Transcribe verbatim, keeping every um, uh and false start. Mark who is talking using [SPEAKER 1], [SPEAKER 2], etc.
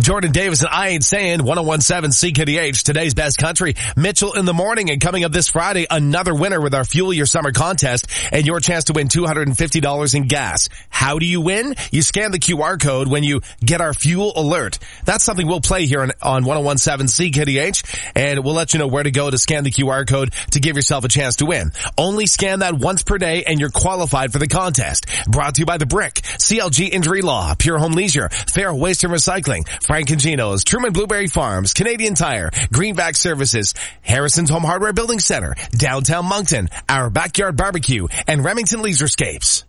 [SPEAKER 1] Jordan Davis and I Ain't Saying, one oh one point seven C K D H, today's best country. Mitchell in the morning, and coming up this Friday, another winner with our Fuel Your Summer contest and your chance to win two hundred fifty dollars in gas. How do you win? You scan the Q R code when you get our fuel alert. That's something we'll play here on, on one oh one point seven C K D H, and we'll let you know where to go to scan the Q R code to give yourself a chance to win. Only scan that once per day and you're qualified for the contest. Brought to you by The Brick, C L G Injury Law, Pure Home Leisure, Fair Waste and Recycling, Frank and Gino's, Truman Blueberry Farms, Canadian Tire, Greenback Services, Harrison's Home Hardware Building Center, Downtown Moncton, Our Backyard Barbecue, and Remington Leisurescapes.